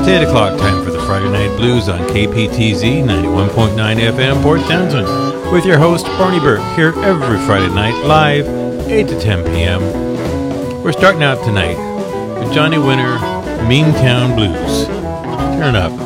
It's 8 o'clock time for the Friday Night Blues on KPTZ 91.9 FM Port Townsend with your host Barney Burke here every Friday night live 8 to 10 p.m. We're starting out tonight with Johnny Winter, Mean Town Blues. Turn up.